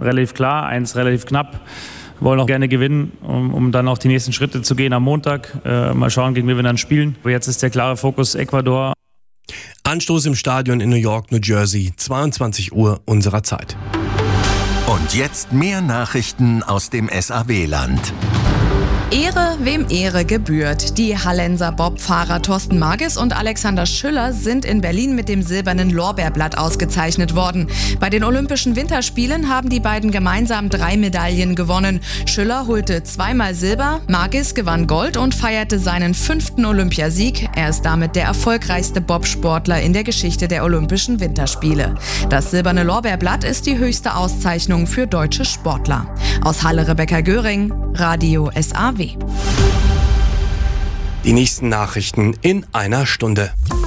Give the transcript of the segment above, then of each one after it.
relativ klar, eins relativ knapp. Wir wollen auch gerne gewinnen, um dann auch die nächsten Schritte zu gehen am Montag. Mal schauen, gegen wen wir dann spielen. Aber jetzt ist der klare Fokus Ecuador. Anstoß im Stadion in New York, New Jersey, 22 Uhr unserer Zeit. Und jetzt mehr Nachrichten aus dem SAW-Land. Ehre, wem Ehre gebührt. Die Hallenser Bobfahrer Thorsten Magis und Alexander Schüller sind in Berlin mit dem Silbernen Lorbeerblatt ausgezeichnet worden. Bei den Olympischen Winterspielen haben die beiden gemeinsam 3 Medaillen gewonnen. Schüller holte 2-mal Silber, Magis gewann Gold und feierte seinen 5. Olympiasieg. Er ist damit der erfolgreichste Bobsportler in der Geschichte der Olympischen Winterspiele. Das Silberne Lorbeerblatt ist die höchste Auszeichnung für deutsche Sportler. Aus Halle Rebecca Göring, Radio SAW. Die nächsten Nachrichten in einer Stunde.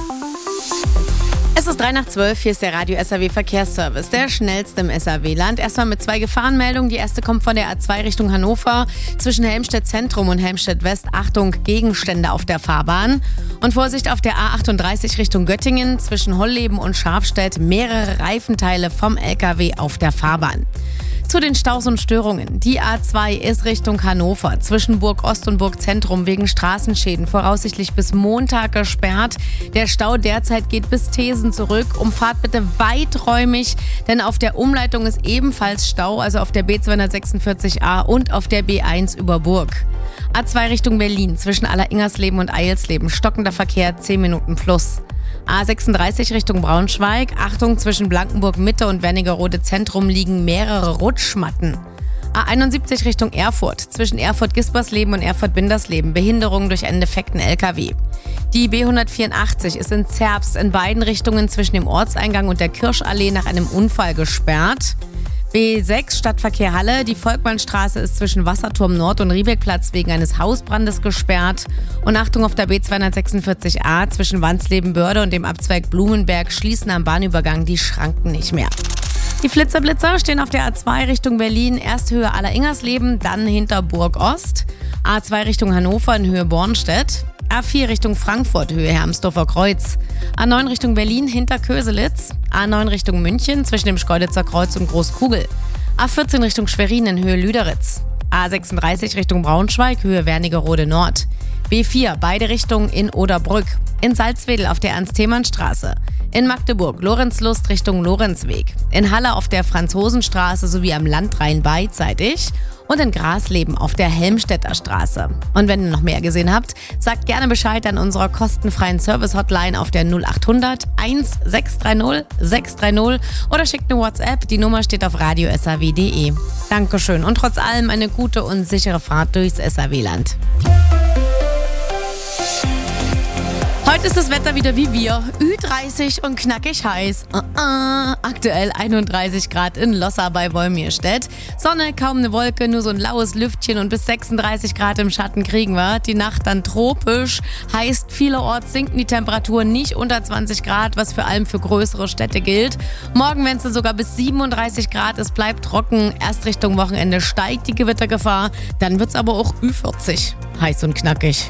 Es ist 11:03, hier ist der Radio SAW Verkehrsservice, der schnellste im SAW-Land. Erstmal mit 2 Gefahrenmeldungen. Die erste kommt von der A2 Richtung Hannover. Zwischen Helmstedt Zentrum und Helmstedt West, Achtung, Gegenstände auf der Fahrbahn. Und Vorsicht auf der A38 Richtung Göttingen. Zwischen Holleben und Scharfstedt mehrere Reifenteile vom LKW auf der Fahrbahn. Zu den Staus und Störungen. Die A2 ist Richtung Hannover, zwischen Burg Ost und Burg Zentrum wegen Straßenschäden voraussichtlich bis Montag gesperrt. Der Stau derzeit geht bis Thesen zurück. Umfahrt bitte weiträumig, denn auf der Umleitung ist ebenfalls Stau, also auf der B246a und auf der B1 über Burg. A2 Richtung Berlin, zwischen Alleringersleben und Eilsleben, stockender Verkehr 10 Minuten plus. A36 Richtung Braunschweig. Achtung, zwischen Blankenburg Mitte und Wernigerode Zentrum liegen mehrere Rutschmatten. A71 Richtung Erfurt. Zwischen Erfurt-Gispersleben und Erfurt-Bindersleben. Behinderung durch einen defekten LKW. Die B184 ist in Zerbst in beiden Richtungen zwischen dem Ortseingang und der Kirschallee nach einem Unfall gesperrt. B6 Stadtverkehr Halle. Die Volkmannstraße ist zwischen Wasserturm Nord und Riebeckplatz wegen eines Hausbrandes gesperrt. Und Achtung, auf der B246a zwischen Wansleben-Börde und dem Abzweig Blumenberg schließen am Bahnübergang die Schranken nicht mehr. Die Flitzer-Blitzer stehen auf der A2 Richtung Berlin, erst Höhe Alleringersleben, dann hinter Burg Ost. A2 Richtung Hannover in Höhe Bornstedt. A4 Richtung Frankfurt, Höhe Hermsdorfer Kreuz. A9 Richtung Berlin, hinter Köselitz. A9 Richtung München, zwischen dem Schkeuditzer Kreuz und Großkugel. A14 Richtung Schwerin in Höhe Lüderitz. A36 Richtung Braunschweig, Höhe Wernigerode Nord. B4, beide Richtungen in Oderbrück. In Salzwedel auf der Ernst-Thälmann-Straße. In Magdeburg, Lorenzlust Richtung Lorenzweg. In Halle auf der Franzosenstraße sowie am Landrhein beidseitig. Und in Grasleben auf der Helmstedter Straße. Und wenn ihr noch mehr gesehen habt, sagt gerne Bescheid an unserer kostenfreien Service-Hotline auf der 0800 1630 630 oder schickt eine WhatsApp. Die Nummer steht auf radiosaw.de. Dankeschön und trotz allem eine gute und sichere Fahrt durchs SAW-Land. Heute ist das Wetter wieder wie wir. Ü30 und knackig heiß. Aktuell 31 Grad in Losser bei Wolmirstedt. Sonne, kaum eine Wolke, nur so ein laues Lüftchen und bis 36 Grad im Schatten kriegen wir. Die Nacht dann tropisch. Heißt, vielerorts sinken die Temperaturen nicht unter 20 Grad, was vor allem für größere Städte gilt. Morgen werden es sogar bis 37 Grad. Es bleibt trocken. Erst Richtung Wochenende steigt die Gewittergefahr. Dann wird es aber auch Ü40. Heiß und knackig.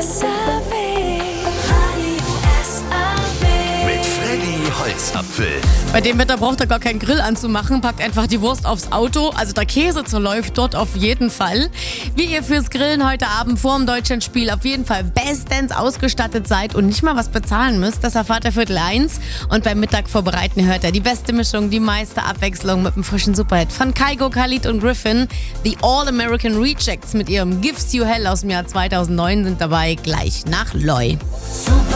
Holzapfel. Bei dem Wetter braucht er gar keinen Grill anzumachen, packt einfach die Wurst aufs Auto, also der Käse zerläuft dort auf jeden Fall. Wie ihr fürs Grillen heute Abend vor dem Deutschlandspiel auf jeden Fall bestens ausgestattet seid und nicht mal was bezahlen müsst, das erfahrt ihr 12:45. Und beim Mittag vorbereiten hört ihr die beste Mischung, die meiste Abwechslung mit einem frischen Superhit von Kygo, Khalid und Griffin. The All-American Rejects mit ihrem Gives You Hell aus dem Jahr 2009 sind dabei, gleich nach Loy. Super.